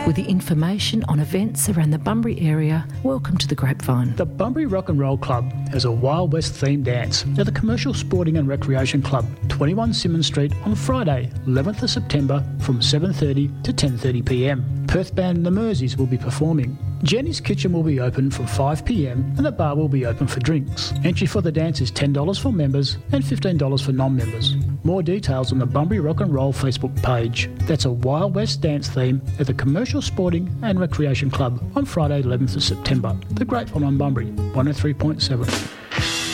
With the information on events around the Bunbury area, welcome to the Grapevine. The Bunbury Rock and Roll Club has a Wild West themed dance at the Commercial Sporting and Recreation Club, 21 Symonds Street on Friday, 11th of September from 7:30 to 10:30pm. Perth band The Merseys will be performing. Jenny's Kitchen will be open from 5pm and the bar will be open for drinks. Entry for the dance is $10 for members and $15 for non-members. More details on the Bunbury Rock and Roll Facebook page. That's a Wild West dance theme at the Commercial Sporting and Recreation Club on Friday 11th of September. The Grapevine on Bunbury, 103.7.